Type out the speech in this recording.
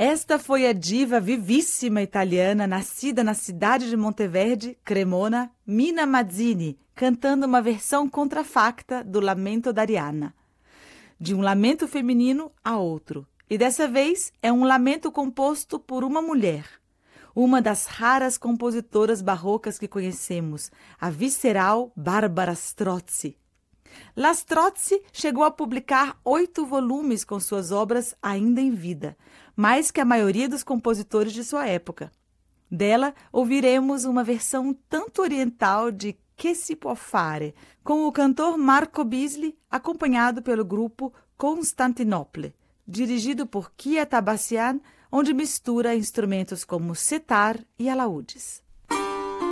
Esta foi a diva vivíssima italiana, nascida na cidade de Monteverde, Cremona, Mina Mazzini, cantando uma versão contrafacta do Lamento d'Arianna. De um lamento feminino a outro. E dessa vez é um lamento composto por uma mulher. Uma das raras compositoras barrocas que conhecemos, a visceral Barbara Strozzi. La Strozzi chegou a publicar 8 volumes com suas obras ainda em vida, mais que a maioria dos compositores de sua época. Dela ouviremos uma versão tanto oriental de Che si può fare, com o cantor Marco Bisli, acompanhado pelo grupo Constantinople, dirigido por Kia Tabassian, onde mistura instrumentos como setar e alaúdes.